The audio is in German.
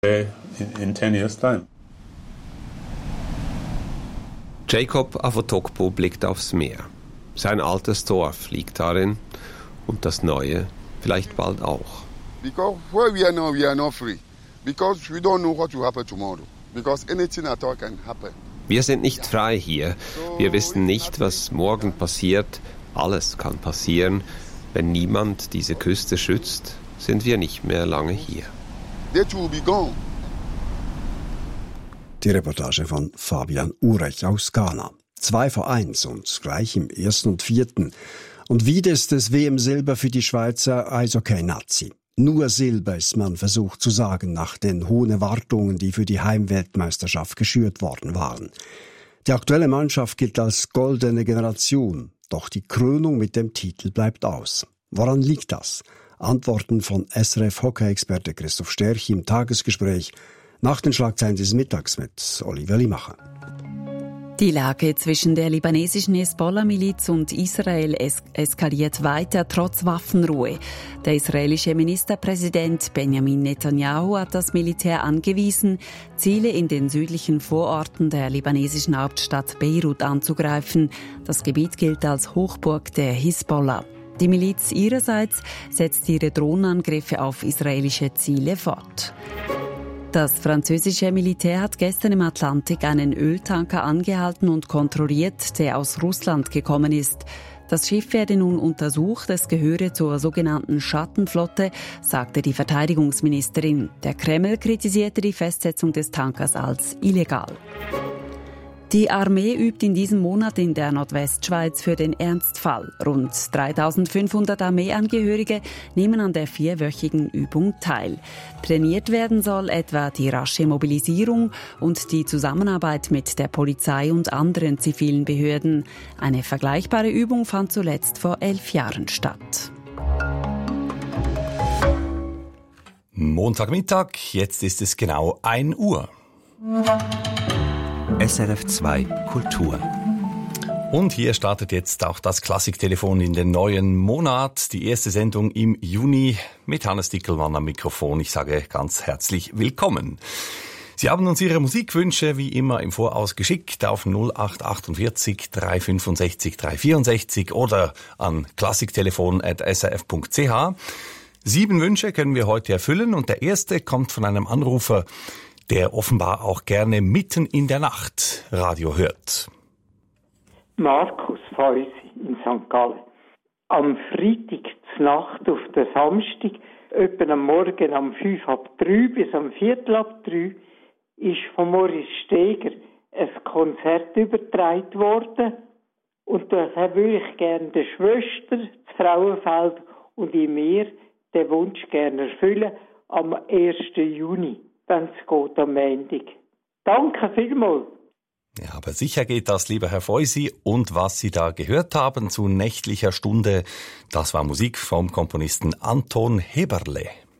in 10 years' time. Jacob Avotokpo blickt aufs Meer. Sein altes Dorf liegt darin und das neue vielleicht bald auch. Because where we are not free. Because we don't know what will happen tomorrow. Because anything at all can happen. Wir sind nicht frei hier. Wir wissen nicht, was morgen passiert. Alles kann passieren. Wenn niemand diese Küste schützt, sind wir nicht mehr lange hier. That will be gone. Die Reportage von Fabian Urech aus Ghana. 2:1 und gleich im 1. und 4. Und wieder ist es WM-Silber für die Schweizer Eishockey-Nazi. Nur Silber ist man versucht zu sagen nach den hohen Erwartungen, die für die Heimweltmeisterschaft geschürt worden waren. Die aktuelle Mannschaft gilt als goldene Generation, doch die Krönung mit dem Titel bleibt aus. Woran liegt das? Antworten von SRF-Hockey-Experte Christoph Sterch im Tagesgespräch nach den Schlagzeilen des Mittags mit Oliver Limacher. Die Lage zwischen der libanesischen Hezbollah-Miliz und Israel eskaliert weiter trotz Waffenruhe. Der israelische Ministerpräsident Benjamin Netanyahu hat das Militär angewiesen, Ziele in den südlichen Vororten der libanesischen Hauptstadt Beirut anzugreifen. Das Gebiet gilt als Hochburg der Hezbollah. Die Miliz ihrerseits setzt ihre Drohnenangriffe auf israelische Ziele fort. Das französische Militär hat gestern im Atlantik einen Öltanker angehalten und kontrolliert, der aus Russland gekommen ist. Das Schiff werde nun untersucht, es gehöre zur sogenannten Schattenflotte, sagte die Verteidigungsministerin. Der Kreml kritisierte die Festsetzung des Tankers als illegal. Die Armee übt in diesem Monat in der Nordwestschweiz für den Ernstfall. Rund 3.500 Armeeangehörige nehmen an der 4-wöchigen Übung teil. Trainiert werden soll etwa die rasche Mobilisierung und die Zusammenarbeit mit der Polizei und anderen zivilen Behörden. Eine vergleichbare Übung fand zuletzt vor 11 Jahren statt. Montagmittag, jetzt ist es genau 1 Uhr. SRF 2 Kultur. Und hier startet jetzt auch das Klassiktelefon in den neuen Monat. Die erste Sendung im Juni mit Hannes Dickelmann am Mikrofon. Ich sage ganz herzlich willkommen. Sie haben uns Ihre Musikwünsche wie immer im Voraus geschickt auf 0848 365 364 oder an klassiktelefon@srf.ch. 7 Wünsche können wir heute erfüllen und der erste kommt von einem Anrufer, der offenbar auch gerne mitten in der Nacht Radio hört. Markus Feusi in St. Gallen. Am Freitag zur Nacht auf den Samstag, etwa am Morgen um 2:45 bis um 2:45, ist von Moritz Steger ein Konzert übertragen worden. Und da würde ich gerne der Schwester, das Frauenfeld und in mir den Wunsch gerne erfüllen am 1. Juni. Wenn es geht am Montag. Danke vielmals. Ja, aber sicher geht das, lieber Herr Feusi. Und was Sie da gehört haben zu nächtlicher Stunde, das war Musik vom Komponisten Anton Heberle.